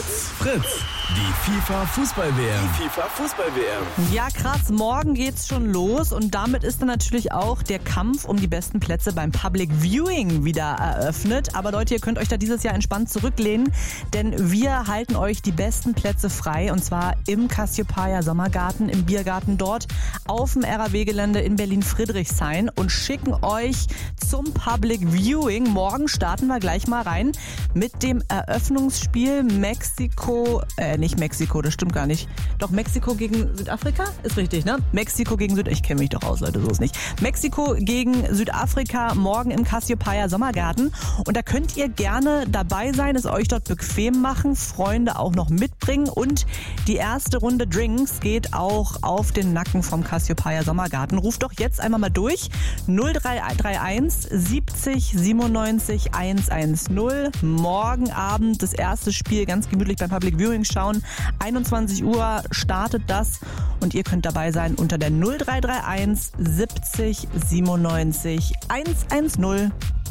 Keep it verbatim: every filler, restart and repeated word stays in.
Fritz, Fritz, die FIFA-Fußball-W M. Die FIFA-Fußball-W M. Ja, krass, morgen geht's schon los und damit ist dann natürlich auch der Kampf um die besten Plätze beim Public Viewing wieder eröffnet. Aber Leute, ihr könnt euch da dieses Jahr entspannt zurücklehnen, denn wir halten euch die besten Plätze frei und zwar im Cassiopeia Sommergarten, im Biergarten dort, auf dem R A W-Gelände in Berlin-Friedrichshain und schicken euch zum Public Viewing. Morgen starten wir gleich mal rein mit dem Eröffnungsspiel Mexiko, äh, nicht Mexiko, das stimmt gar nicht. Doch Mexiko gegen Südafrika? Ist richtig, ne? Mexiko gegen Süd... Ich kenne mich doch aus, Leute, so ist nicht. Mexiko gegen Südafrika morgen im Cassiopeia Sommergarten. Und da könnt ihr gerne dabei sein, es euch dort bequem machen, Freunde auch noch mitbringen. Und die erste Runde Drinks geht auch auf den Nacken vom Cassiopeia Sommergarten. Ruft doch jetzt einmal mal durch. null drei drei eins siebzig siebenundneunzig hundertzehn. Morgen Abend das erste Spiel ganz gemütlich beim Public Viewing schauen. einundzwanzig Uhr startet das und ihr könnt dabei sein unter der null drei drei eins siebzig siebenundneunzig hundertzehn.